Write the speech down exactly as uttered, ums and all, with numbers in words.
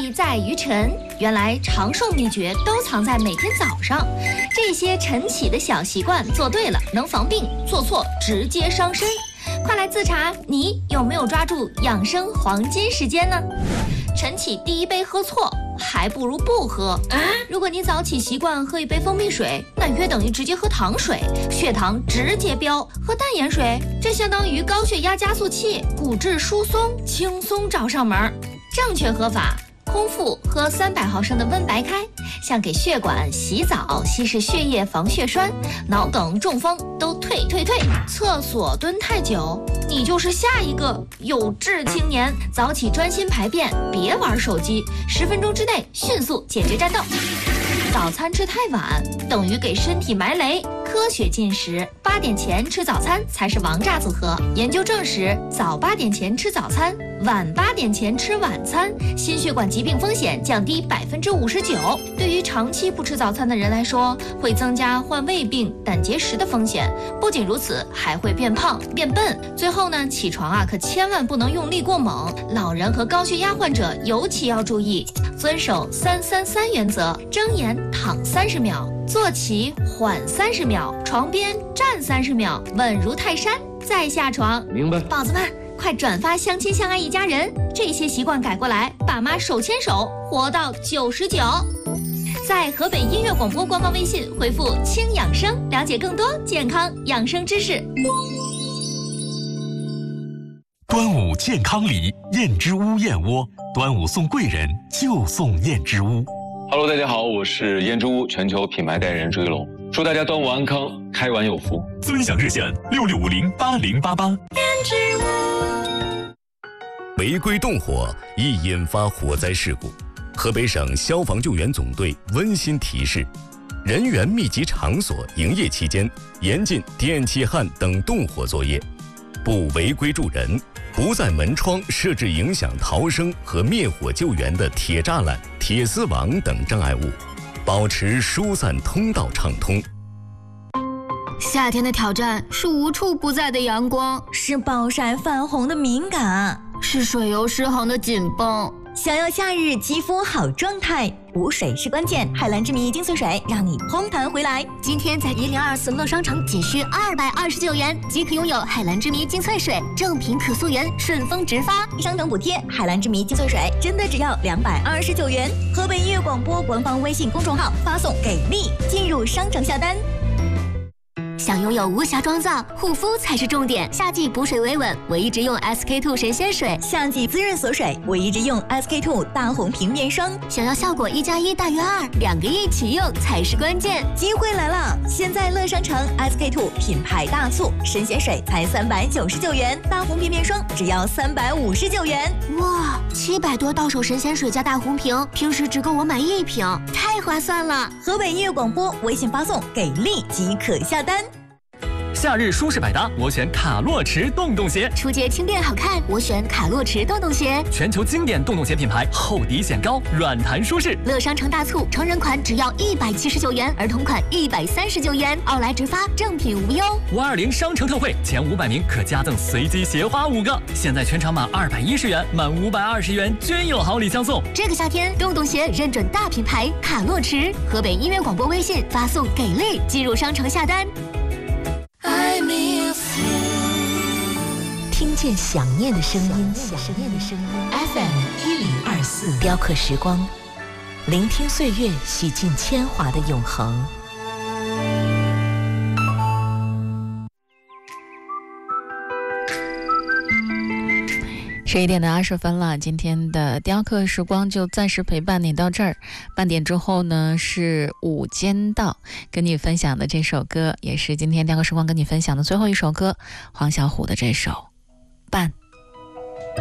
气在于晨，原来长寿秘诀都藏在每天早上。这些晨起的小习惯做对了能防病，做错直接伤身。快来自查，你有没有抓住养生黄金时间呢？晨起第一杯喝错，还不如不喝。如果你早起习惯喝一杯蜂蜜水，那约等于直接喝糖水，血糖直接飙；喝淡盐水，这相当于高血压加速器，骨质疏松轻松找上门。正确喝法：空腹喝三百毫升的温白开，像给血管洗澡，稀释血液防血栓，脑梗中风都退退退。厕所蹲太久，你就是下一个有志青年。早起专心排便，别玩手机，十分钟之内迅速解决战斗。早餐吃太晚等于给身体埋雷，科学进食，八点前吃早餐才是王炸组合。研究证实，早八点前吃早餐，晚八点前吃晚餐，心血管疾病风险降低百分之五十九。对于长期不吃早餐的人来说，会增加患胃病、胆结石的风险。不仅如此，还会变胖、变笨。最后呢，起床啊，可千万不能用力过猛。老人和高血压患者尤其要注意，遵守三三三原则：睁眼躺三十秒，坐起缓三十秒，床边站三十秒，稳如泰山，再下床。 明白。 宝子们，快转发相亲相爱一家人，这些习惯改过来，爸妈手牵手活到九十九。在河北音乐广播官方微信回复轻养生，了解更多健康养生知识。 端午健康礼，燕之屋燕窝，端午送贵人就送燕之屋。 Hello， 大家好，我是燕之屋全球品牌代言人朱一龙，祝大家端午安康，开完有福。 尊享热线六六五零八零八八。 违规动火易引发火灾事故，河北省消防救援总队温馨提示：人员密集场所营业期间，严禁电气焊等动火作业，不违规助人，不在门窗设置影响逃生和灭火救援的铁栅栏、铁丝网等障碍物，保持疏散通道畅通。 夏天的挑战是无处不在的阳光， 是暴晒泛红的敏感， 是水油失衡的紧绷。 想要夏日肌肤好状态，补水是关键。海蓝之谜精粹水让你嘭弹回来。 今天在一零二四乐商城仅需二百二十九元即可拥有海蓝之谜精粹水，正品可溯源，顺丰直发， 商城补贴。海蓝之谜精粹水真的只要两百二十九元。河北音乐广播官方微信公众号发送给力，进入商城下单。 想拥有无瑕妆造，护肤才是重点。夏季补水维稳，唯一直用 S K two 神仙水； 夏季滋润锁水，唯一直用 S K two 大红瓶面霜。 想要效果一加一大于二，两个一起用才是关键。 机会来了！现在乐商城 S K two 品牌大促，神仙水才三百九十九元，大红瓶面霜只要三百五十九元。 哇，七百多到手神仙水加大红瓶，平时只够我买一瓶，太划算了！ 河北音乐广播微信发送给力即可下单。 夏日舒适百搭，我选卡洛驰洞洞鞋。 出街轻便好看，我选卡洛驰洞洞鞋。 全球经典洞洞鞋品牌，厚底显高，软弹舒适。 乐商城大促，成人款只要一百七十九元，儿童款一百三十九元，奥莱直发，正品无忧。 五二零商城特惠，前五百名可加赠随机鞋花五个。现在全场满二百一十元，满五百二十元均有好礼相送。 这个夏天，洞洞鞋认准大品牌卡洛驰。河北音乐广播微信发送给力，进入商城下单。 听见想念的声音，想念的声音 ，F M 一零二四，雕刻时光，聆听岁月洗尽铅华的永恒。 十一点的二十分了，今天的雕刻时光就暂时陪伴你到这儿。半点之后呢，是午间道跟你分享的这首歌，也是今天雕刻时光跟你分享的最后一首歌，黄小琥的这首《伴》。